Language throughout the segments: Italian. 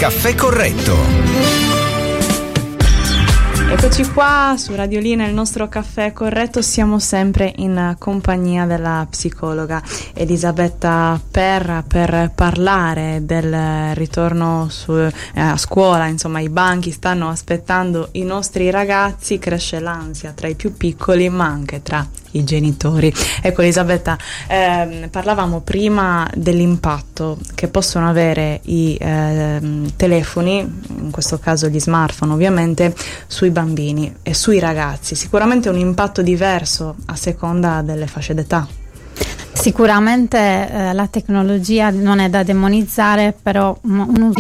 Caffè Corretto. Eccoci qua su Radiolina, il nostro caffè corretto. Siamo sempre in compagnia della psicologa Elisabetta Perra per parlare del ritorno a scuola. Insomma, i banchi stanno aspettando i nostri ragazzi, cresce l'ansia tra i più piccoli ma anche tra i genitori. Ecco Elisabetta, parlavamo prima dell'impatto che possono avere i telefoni, in questo caso gli smartphone ovviamente, sui bambini e sui ragazzi. Sicuramente un impatto diverso a seconda delle fasce d'età. Sicuramente la tecnologia non è da demonizzare, però un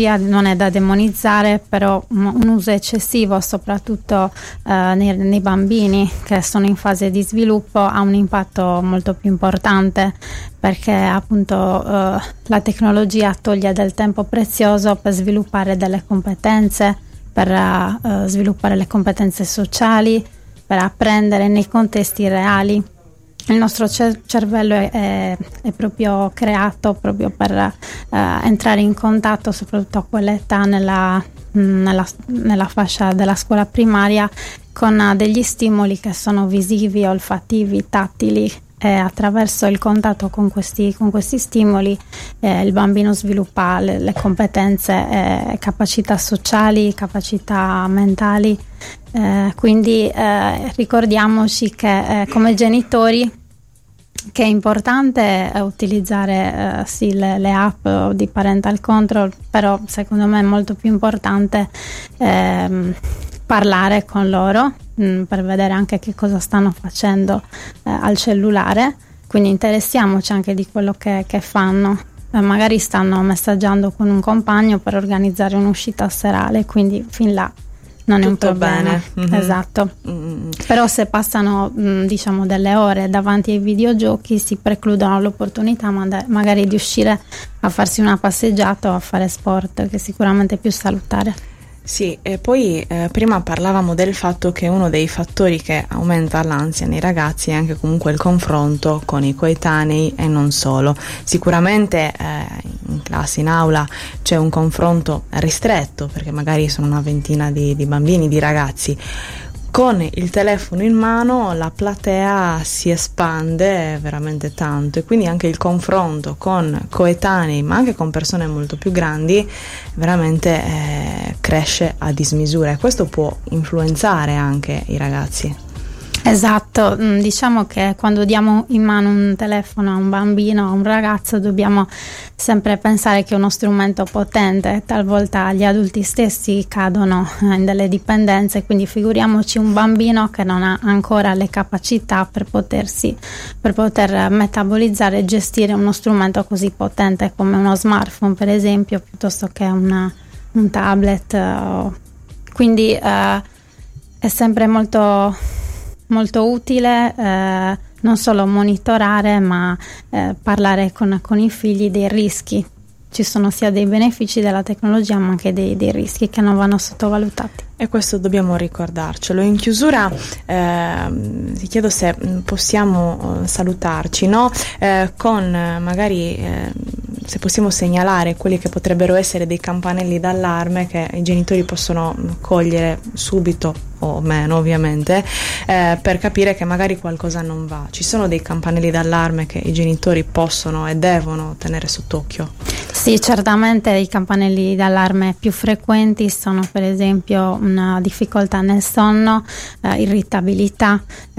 uso eccessivo, soprattutto nei bambini che sono in fase di sviluppo, ha un impatto molto più importante, perché appunto la tecnologia toglie del tempo prezioso per sviluppare delle competenze, per sviluppare le competenze sociali, per apprendere nei contesti reali. Il nostro cervello è proprio creato proprio per entrare in contatto, soprattutto a quell'età nella fascia della scuola primaria, con degli stimoli che sono visivi, olfattivi, tattili, e attraverso il contatto con questi stimoli il bambino sviluppa le competenze, capacità sociali, capacità mentali. Quindi ricordiamoci che come genitori che è importante utilizzare sì le app di parental control, però secondo me è molto più importante parlare con loro per vedere anche che cosa stanno facendo al cellulare, quindi interessiamoci anche di quello che fanno. Magari stanno messaggiando con un compagno per organizzare un'uscita serale, quindi fin là non è un problema. Bene. Esatto. Però se passano diciamo delle ore davanti ai videogiochi, si precludono l'opportunità magari di uscire a farsi una passeggiata o a fare sport, che sicuramente è più salutare. Sì, e poi prima parlavamo del fatto che uno dei fattori che aumenta l'ansia nei ragazzi è anche comunque il confronto con i coetanei e non solo. Sicuramente in classe, in aula c'è un confronto ristretto, perché magari sono una ventina di bambini, di ragazzi. Con il telefono in mano la platea si espande veramente tanto, e quindi anche il confronto con coetanei ma anche con persone molto più grandi veramente cresce a dismisura, e questo può influenzare anche i ragazzi. Esatto, diciamo che quando diamo in mano un telefono a un bambino, a un ragazzo, dobbiamo sempre pensare che è uno strumento potente. Talvolta gli adulti stessi cadono in delle dipendenze, quindi figuriamoci un bambino che non ha ancora le capacità per poter metabolizzare e gestire uno strumento così potente come uno smartphone, per esempio, piuttosto che un tablet. Quindi è sempre molto utile non solo monitorare, ma parlare con i figli dei rischi. Ci sono sia dei benefici della tecnologia ma anche dei rischi che non vanno sottovalutati. E questo dobbiamo ricordarcelo. In chiusura ti chiedo se possiamo salutarci, no? Con magari se possiamo segnalare quelli che potrebbero essere dei campanelli d'allarme che i genitori possono cogliere subito o meno ovviamente, per capire che magari qualcosa non va. Ci sono dei campanelli d'allarme che i genitori possono e devono tenere sott'occhio? Sì, certamente i campanelli d'allarme più frequenti sono per esempio una difficoltà nel sonno, irritabilità,